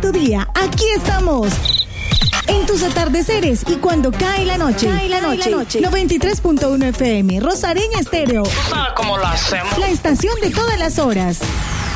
tu día, aquí estamos. En tus atardeceres y cuando cae la noche. 93.1 FM, Rosareña Estéreo. ¿Tú sabes cómo lo hacemos? La estación de todas las horas.